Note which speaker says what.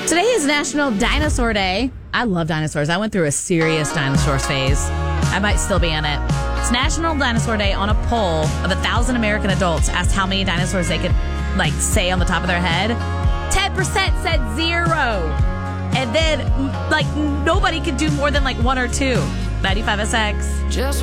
Speaker 1: Today is National Dinosaur Day. I love dinosaurs. I went through a serious dinosaurs phase. I might still be in it. It's National Dinosaur Day. On a poll of 1,000 American adults asked how many dinosaurs they could, say on the top of their head. 10% said 0. And then, nobody could do more than, 1 or 2. 95SX.